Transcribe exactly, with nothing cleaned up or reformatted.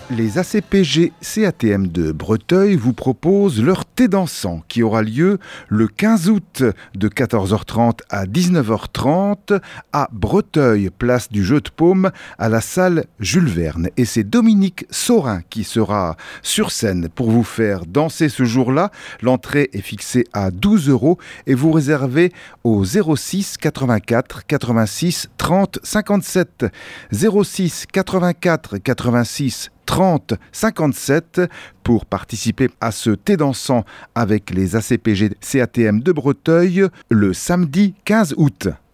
Les A C P G C A T M de Breteuil vous proposent leur thé dansant qui aura lieu le quinze août de quatorze heures trente à dix-neuf heures trente à Breteuil, place du Jeu de Paume, à la salle Jules Verne. Et c'est Dominique Saurin qui sera sur scène pour vous faire danser ce jour-là. L'entrée est fixée à douze euros et vous réservez au zéro six quatre-vingt-quatre quatre-vingt-six trente cinquante-sept. zéro six quatre-vingt-quatre quatre-vingt-six trente cinquante-sept pour participer à ce thé dansant avec les A C P G C A T M de Breteuil le samedi quinze août.